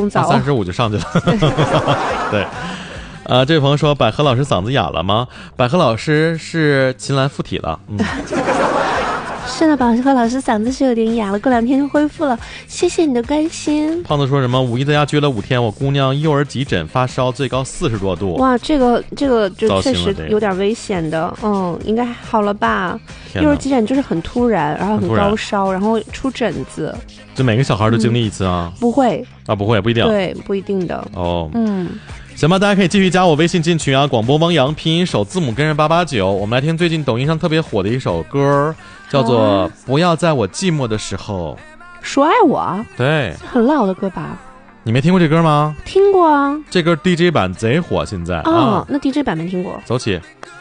更早 35就上去了。对。这位朋友说百合老师嗓子哑了吗？百合老师是秦岚附体了。 是的，百合老师嗓子是有点哑了，过2天就恢复了。谢谢你的关心。 胖子说什么5一在家撅了5天，我姑娘幼儿急诊发烧，最高40多度。 哇，这个就确实有点危险的。应该好了吧？幼儿急诊就是很突然，然后很高烧，然后出疹子。 就每个小孩都经历一次啊？ 不会啊，不会，不一定。 对，不一定的。 行吧，大家可以继续加我微信进群啊，广播汪洋拼音首字母跟着889。我们来听最近抖音上特别火的一首歌，叫做不要在我寂寞的时候说爱我。 对， 很老的歌吧？ 你没听过这歌吗？ 听过啊， 这歌 DJ 版贼火现在那 DJ 版没听过。 走起。